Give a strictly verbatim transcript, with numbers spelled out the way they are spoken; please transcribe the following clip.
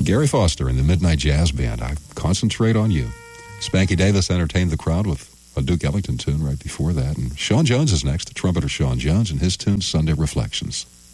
Gary Foster and the Midnight Jazz Band, I Concentrate on You. Spanky Davis entertained the crowd with a Duke Ellington tune right before that. And Sean Jones is next, the trumpeter Sean Jones, and his tune, Sunday Reflections.